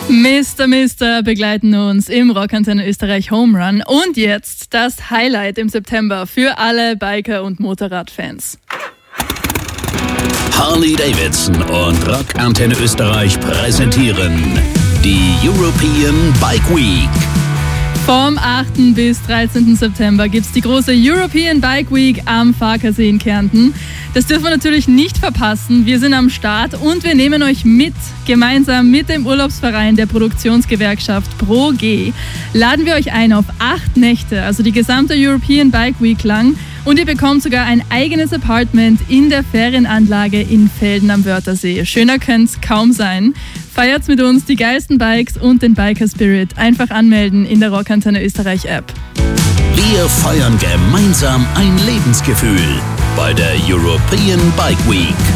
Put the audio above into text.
Mister begleiten uns im Rockantenne Österreich Home Run. Und jetzt das Highlight im September für alle Biker- und Motorradfans. Harley-Davidson und Rockantenne Österreich präsentieren die European Bike Week. Vom 8. bis 13. September gibt es die große European Bike Week am Farkasee in Kärnten. Das dürfen wir natürlich nicht verpassen. Wir sind am Start und wir nehmen euch mit. Gemeinsam mit dem Urlaubsverein der Produktionsgewerkschaft ProG laden wir euch ein auf 8 Nächte, also die gesamte European Bike Week lang. Und ihr bekommt sogar ein eigenes Apartment in der Ferienanlage in Velden am Wörthersee. Schöner könnte es kaum sein. Feiert's mit uns die geilsten Bikes und den Biker Spirit. Einfach anmelden in der Rockantenne Österreich App. Wir feiern gemeinsam ein Lebensgefühl bei der European Bike Week.